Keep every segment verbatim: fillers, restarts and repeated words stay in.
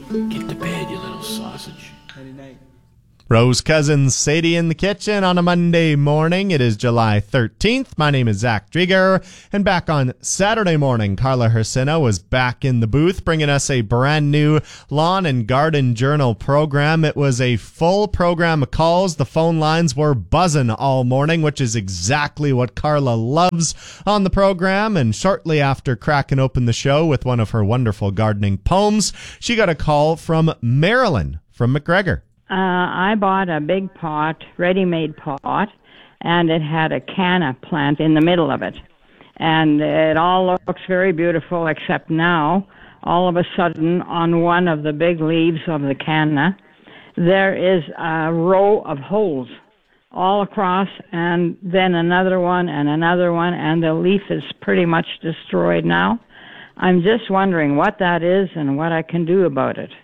Get to bed, you little sausage. Nighty night. Rose Cousins, Sadie in the kitchen on a Monday morning. It is July thirteenth. My name is Zach Drieger. And back on Saturday morning, Carla Hersina was back in the booth bringing us a brand new Lawn and Garden Journal program. It was a full program of calls. The phone lines were buzzing all morning, which is exactly what Carla loves on the program. And shortly after cracking open the show with one of her wonderful gardening poems, she got a call from Marilyn from McGregor. Uh, I bought a big pot, ready-made pot, and it had a canna plant in the middle of it. And it all looks very beautiful, except now, all of a sudden, on one of the big leaves of the canna, there is a row of holes all across, and then another one and another one, and the leaf is pretty much destroyed now. I'm just wondering what that is and what I can do about it.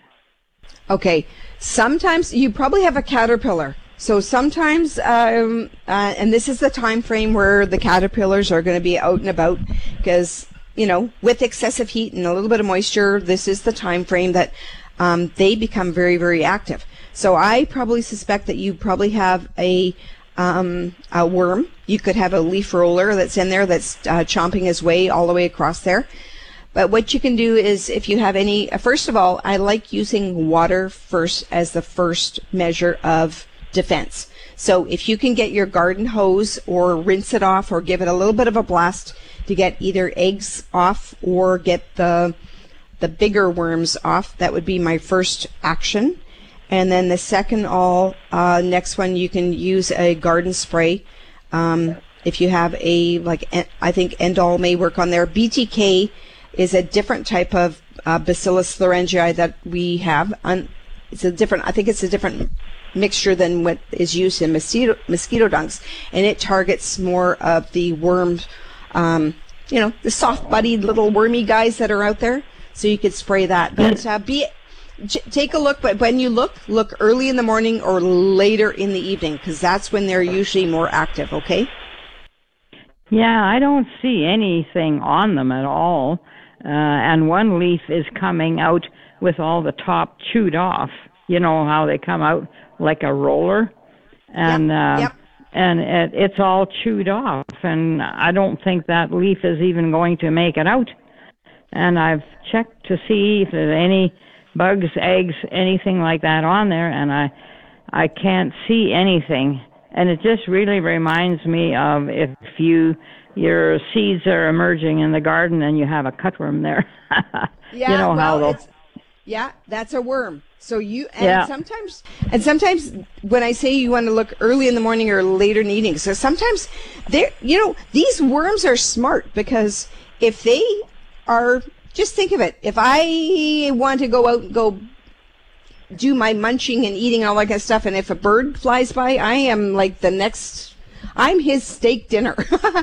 Okay, sometimes you probably have a caterpillar. So sometimes, um, uh, and this is the time frame where the caterpillars are going to be out and about because, you know, with excessive heat and a little bit of moisture, this is the time frame that um, they become very, very active. So I probably suspect that you probably have a um, a worm. You could have a leaf roller that's in there that's uh, chomping his way all the way across there. But what you can do is if you have any, first of all, I like using water first as the first measure of defense. So if you can get your garden hose or rinse it off or give it a little bit of a blast to get either eggs off or get the the bigger worms off, that would be my first action. And then the second all, uh, next one, you can use a garden spray. Um, if you have a, like, I think Endol may work on there. B T K is a different type of uh, Bacillus thuringiae that we have. Un- it's a different, I think it's a different mixture than what is used in mosquito, mosquito dunks, and it targets more of the worms, um, you know, the soft-bodied little wormy guys that are out there. So you could spray that. But uh, be, j- take a look, but when you look, look early in the morning or later in the evening, because that's when they're usually more active, okay? Yeah, I don't see anything on them at all. Uh, and one leaf is coming out with all the top chewed off. You know how they come out like a roller, and yep, uh, yep. and it, it's all chewed off. And I don't think that leaf is even going to make it out. And I've checked to see if there's any bugs, eggs, anything like that on there, and I I can't see anything. And it just really reminds me of if you your seeds are emerging in the garden and you have a cutworm there. Yeah, you know well, how they'll... it's, yeah, that's a worm. So you and yeah. sometimes and sometimes when I say you want to look early in the morning or later in the evening, so sometimes they you know these worms are smart because if they are, just think of it, if I want to go out and go do my munching and eating and all that kind of stuff, and if a bird flies by, I am like the next, I'm his steak dinner.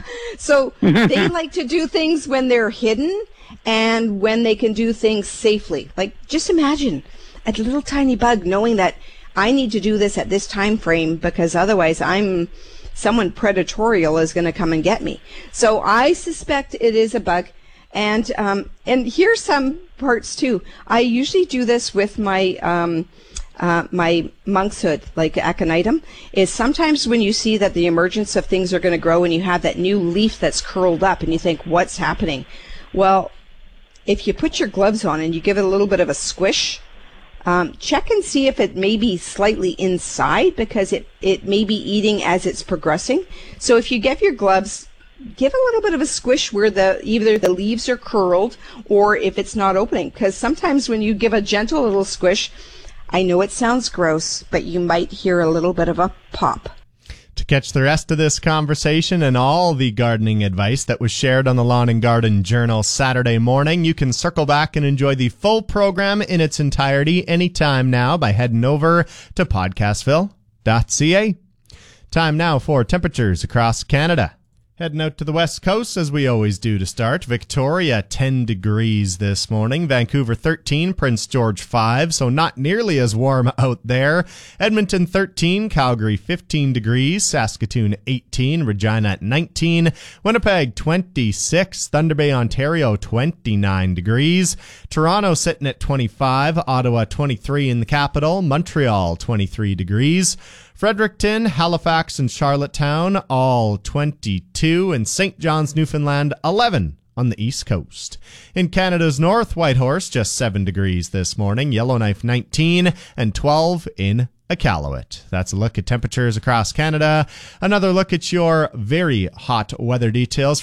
So they like to do things when they're hidden and when they can do things safely. Like, just imagine a little tiny bug knowing that I need to do this at this time frame because otherwise I'm, someone predatorial is going to come and get me. So I suspect it is a bug. And um, and here's some parts too. I usually do this with my um, uh, my monkshood, like aconitum, is sometimes when you see that the emergence of things are going to grow and you have that new leaf that's curled up and you think, what's happening? Well, if you put your gloves on and you give it a little bit of a squish, um, check and see if it may be slightly inside because it, it may be eating as it's progressing. So if you give your gloves, give a little bit of a squish where the either the leaves are curled or if it's not opening. Because sometimes when you give a gentle little squish, I know it sounds gross, but you might hear a little bit of a pop. To catch the rest of this conversation and all the gardening advice that was shared on the Lawn and Garden Journal Saturday morning, you can circle back and enjoy the full program in its entirety anytime now by heading over to podcastville dot c a. Time now for temperatures across Canada. Heading out to the west coast, as we always do to start. Victoria, ten degrees this morning. Vancouver, thirteen. Prince George, five, so not nearly as warm out there. Edmonton, thirteen. Calgary, fifteen degrees. Saskatoon, eighteen. Regina at nineteen. Winnipeg, twenty-six. Thunder Bay, Ontario, twenty-nine degrees. Toronto sitting at twenty-five. Ottawa, twenty-three in the capital. Montreal, twenty-three degrees. Fredericton, Halifax, and Charlottetown, all twenty-two, and Saint John's, Newfoundland, eleven on the east coast. In Canada's north, Whitehorse, just seven degrees this morning, Yellowknife, nineteen, and twelve in Iqaluit. That's a look at temperatures across Canada. Another look at your very hot weather details